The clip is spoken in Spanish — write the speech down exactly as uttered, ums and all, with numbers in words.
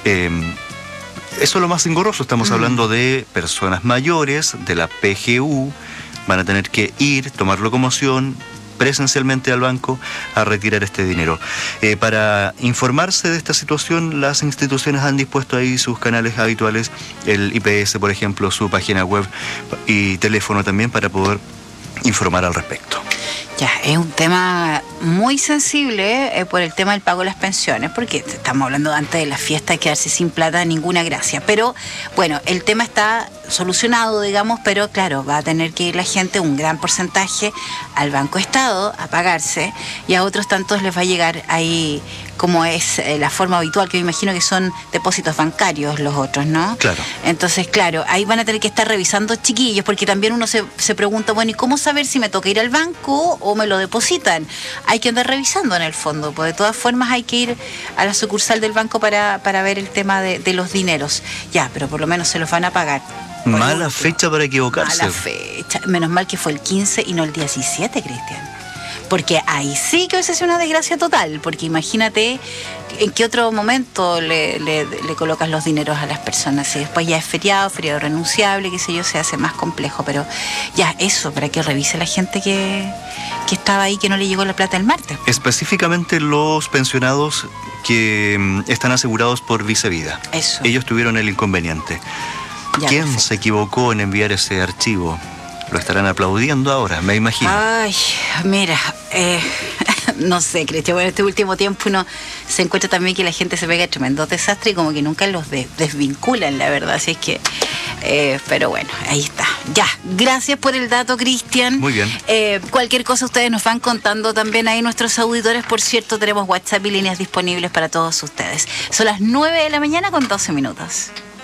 Eh, eso es lo más engorroso. Estamos mm. hablando de personas mayores, de la P G U, van a tener que ir, tomar locomoción presencialmente al banco a retirar este dinero. Eh, para informarse de esta situación, las instituciones han dispuesto ahí sus canales habituales, el I P S, por ejemplo, su página web y teléfono también para poder informar al respecto. Ya, es un tema muy sensible eh, por el tema del pago de las pensiones, porque estamos hablando antes de la fiesta, de quedarse sin plata, ninguna gracia. Pero, bueno, el tema está solucionado, digamos, pero claro, va a tener que ir la gente, un gran porcentaje, al Banco Estado a pagarse, y a otros tantos les va a llegar ahí, como es eh, la forma habitual, que me imagino que son depósitos bancarios los otros, ¿no? Claro. Entonces, claro, ahí van a tener que estar revisando, chiquillos, porque también uno se, se pregunta, bueno, ¿y cómo saber si me toca ir al banco o me lo depositan? Hay que andar revisando en el fondo, pues de todas formas hay que ir a la sucursal del banco para, para ver el tema de, de los dineros. Ya, pero por lo menos se los van a pagar. Mala fecha para equivocarse. Mala fecha. Menos mal que fue el quince y no el diecisiete, Cristian. Porque ahí sí que hubiese sido una desgracia total, porque imagínate en qué otro momento le, le, le colocas los dineros a las personas. Y después ya es feriado, feriado renunciable, qué sé yo, se hace más complejo. Pero ya eso, para que revise la gente que, que estaba ahí, que no le llegó la plata el martes. Específicamente los pensionados que mm, están asegurados por Vicevida. Eso. Ellos tuvieron el inconveniente. Ya, ¿Quién perfecto. se equivocó en enviar ese archivo? Lo estarán aplaudiendo ahora, me imagino. Ay, mira, eh, no sé, Cristian, bueno, este último tiempo uno se encuentra también que la gente se pega tremendo desastre y como que nunca los de- desvinculan, la verdad, así es que, eh, pero bueno, ahí está. Ya, gracias por el dato, Cristian. Muy bien. Eh, cualquier cosa ustedes nos van contando también ahí nuestros auditores. Por cierto, tenemos WhatsApp y líneas disponibles para todos ustedes. Son las nueve de la mañana con doce minutos.